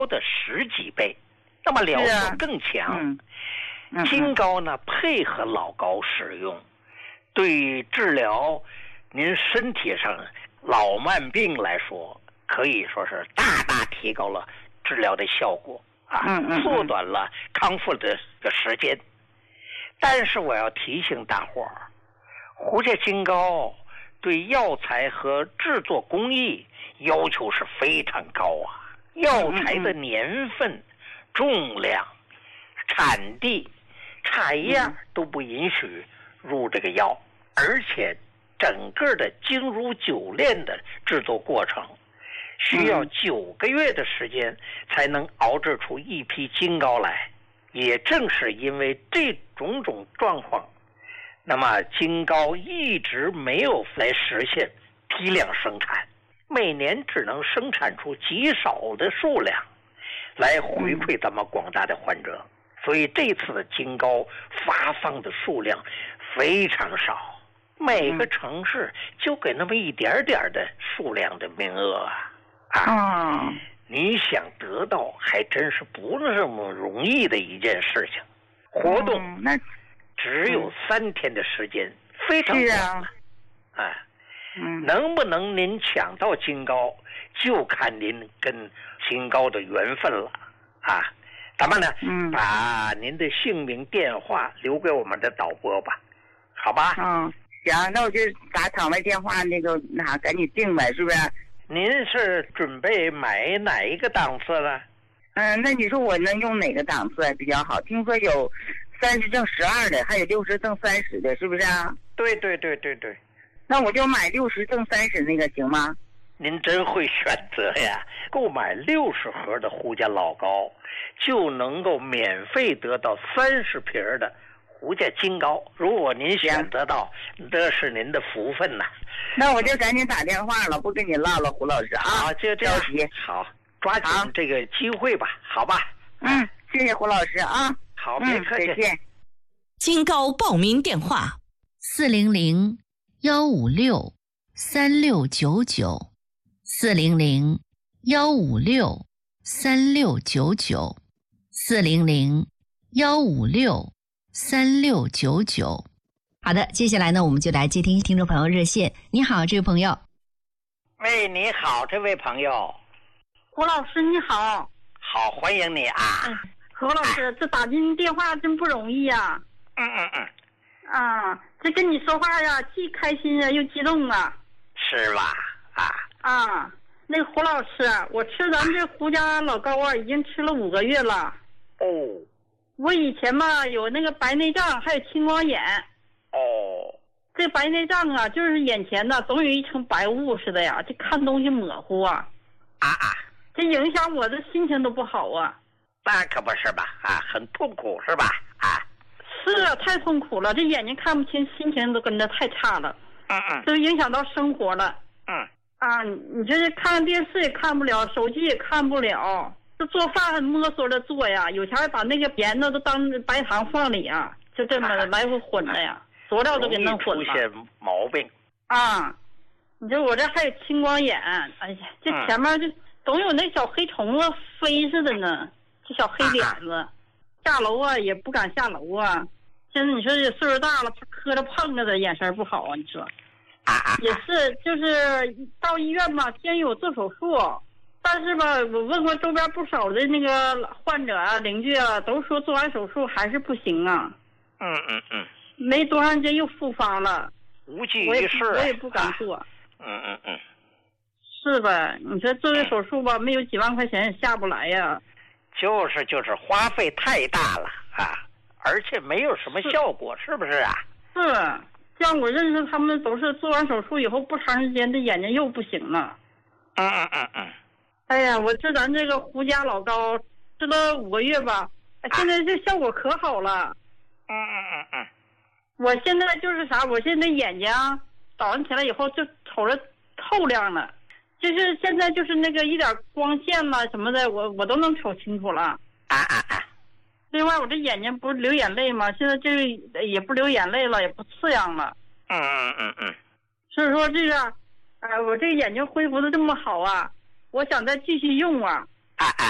的10几倍，那么疗效更强。金膏呢，配合老膏使用，对治疗您身体上老慢病来说，可以说是大大提高了治疗的效果缩短了康复的时间。但是我要提醒大伙儿，胡家金膏对药材和制作工艺要求是非常高药材的年份、重量、产地差一样都不允许入这个药，而且整个的精如酒炼的制作过程需要9个月的时间才能熬制出一批金膏来。也正是因为这种状况，那么金膏一直没有来实现批量生产，每年只能生产出极少的数量来回馈咱们广大的患者，所以这次的金膏发放的数量非常少，每个城市就给那么一点点的数量的名额你想得到还真是不那么容易的一件事情。活动那只有3天的时间，非常短能不能您抢到金膏，就看您跟金膏的缘分了咱们呢把您的姓名电话留给我们的导播吧，好吧？ 行，那我就打场外电话赶紧定呗，是不是？ 您是准备买哪一个档次呢？ 那你说我能用哪个档次比较好？听说有30正12的，还有60正30的，是不是啊？ 对。 那我就买60正30那个行吗？ 您真会选择呀！购买60盒的胡家老膏，就能够免费得到30瓶的胡家金膏。如果您选择到，这是您的福分呐。 那我就赶紧打电话了，不跟你唠了，胡老师好，就这样。好，抓紧这个机会吧，好吧？ 谢谢胡老师好，别客气。 再见。 金膏报名电话 400-156-3699，400-156-3699。好的，接下来呢，我们就来接听听众朋友热线。你好，这位朋友。 喂，你好，这位朋友。 胡老师你好。 好，欢迎你何老师，这打进电话真不容易呀。这跟你说话呀，既开心又激动是吧？ 那个胡老师，我吃咱这胡家老膏已经吃了5个月了。我以前有那个白内障，还有青光眼。这白内障就是眼前总有一层白雾似的呀，这看东西模糊这影响我的心情都不好那可不是吧？很痛苦是吧？ 是太痛苦了，这眼睛看不清，心情都跟着太差了。都影响到生活了。你这是看电视也看不了，手机也看不了，这做饭摸索着做呀，有钱把那个盐都当白糖放里就这么来回混了呀，佐料都给弄混了。 出现毛病你说我这还有青光眼，哎呀，这前面就总有那小黑虫子飞似的呢，这小黑点子，下楼也不敢下楼现在你说这岁数大了，磕着碰着的，眼神不好你说。也是，就是到医院先有做手术，但是我问过周边不少的那个患者邻居都说做完手术还是不行没多长时间又复发了， 无济于事我也不敢做。是吧？你说做个手术没有几万块钱也下不来呀。 就是花费太大了而且没有什么效果，是不是是。像我认识他们都是做完手术以后不长时间这眼睛又不行了。哎呀，我吃咱这个胡家老膏吃了5个月现在这效果可好了。我现在就是我现在眼睛早上起来以后就瞅着透亮了，就是现在就是那个一点光线什么的我都能瞅清楚了。另外我这眼睛不是流眼泪吗？现在这个也不流眼泪了，也不刺痒了。所以说这个我这个眼睛恢复的这么好我想再继续用